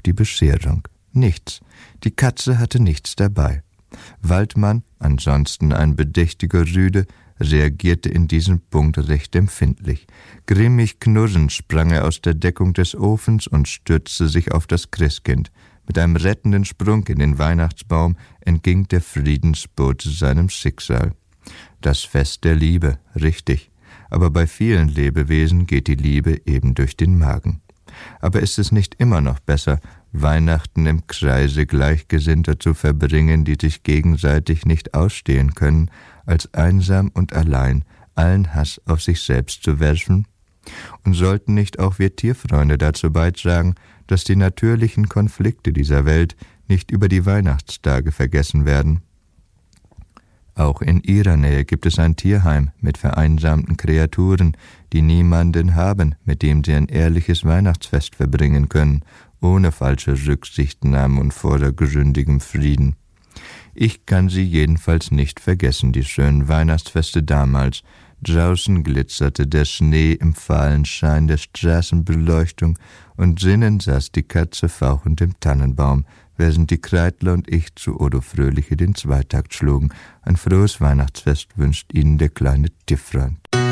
die Bescherung. Nichts. Die Katze hatte nichts dabei. Waldmann, ansonsten ein bedächtiger Rüde, reagierte in diesem Punkt recht empfindlich. Grimmig knurrend sprang er aus der Deckung des Ofens und stürzte sich auf das Christkind. Mit einem rettenden Sprung in den Weihnachtsbaum entging der Friedensbote seinem Schicksal. Das Fest der Liebe, richtig. Aber bei vielen Lebewesen geht die Liebe eben durch den Magen. Aber ist es nicht immer noch besser, Weihnachten im Kreise Gleichgesinnter zu verbringen, die sich gegenseitig nicht ausstehen können, als einsam und allein allen Hass auf sich selbst zu werfen? Und sollten nicht auch wir Tierfreunde dazu beitragen, dass die natürlichen Konflikte dieser Welt nicht über die Weihnachtstage vergessen werden? Auch in ihrer Nähe gibt es ein Tierheim mit vereinsamten Kreaturen, die niemanden haben, mit dem sie ein ehrliches Weihnachtsfest verbringen können, ohne falsche Rücksichtnahme und vordergründigem Frieden. Ich kann sie jedenfalls nicht vergessen, die schönen Weihnachtsfeste damals. Draußen glitzerte der Schnee im fahlen Schein der Straßenbeleuchtung und drinnen saß die Katze fauchend im Tannenbaum, während die Kreidler und ich zu Odo Fröhliche den Zweitakt schlugen. Ein frohes Weihnachtsfest wünscht Ihnen der kleine Tierfreund.